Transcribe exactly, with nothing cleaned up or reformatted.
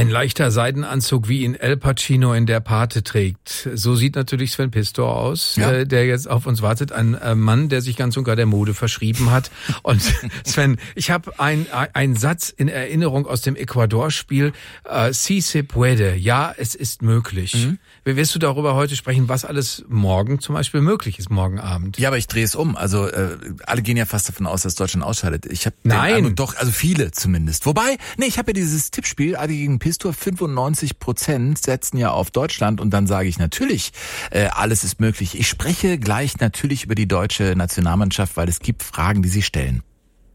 Ein leichter Seidenanzug, wie ihn El Pacino in Der Pate trägt. So sieht natürlich Sven Pistor aus, ja. äh, der jetzt auf uns wartet. Ein äh, Mann, der sich ganz und gar der Mode verschrieben hat. Und Sven, ich habe ein, ein Satz in Erinnerung aus dem Ecuador-Spiel. Äh, Si se puede. Ja, es ist möglich. Mhm. Wirst du darüber heute sprechen, was alles morgen zum Beispiel möglich ist, morgen Abend? Ja, aber ich drehe es um. Also äh, alle gehen ja fast davon aus, dass Deutschland ausscheidet. Ich habe Nein, doch, also viele zumindest. Wobei, nee, ich habe ja dieses Tippspiel, Adi gegen Pistor, fünfundneunzig Prozent setzen ja auf Deutschland und dann sage ich natürlich, äh, alles ist möglich. Ich spreche gleich natürlich über die deutsche Nationalmannschaft, weil es gibt Fragen, die sie stellen.